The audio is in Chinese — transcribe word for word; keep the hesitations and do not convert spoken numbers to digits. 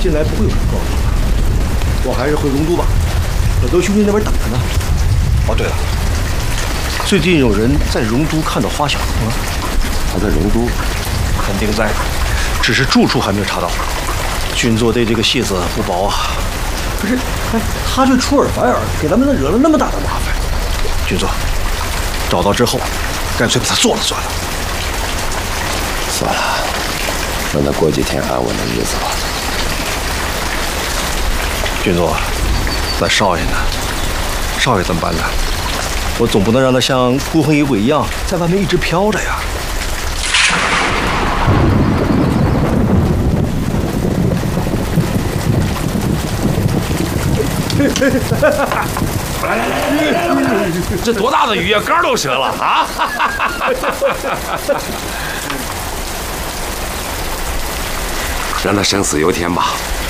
进来不会有人告诉我，我还是回龙都吧。我都兄弟那边等着呢。哦，对了，最近有人在荣都看到花小娥吗？ 他在荣都， 肯定在，只是住处还没有查到。军座对这个戏子不薄啊。可是，哎，他却出尔反尔，给咱们惹了那么大的麻烦。军座，找到之后，干脆把他做了算了。 算了，让他过几天安稳的日子吧。 军座，那少爷呢？少爷怎么办呢？我总不能让他像孤魂野鬼一样在外面一直飘着呀。 这多大的鱼呀，竿都折了啊！ 让他生死由天吧。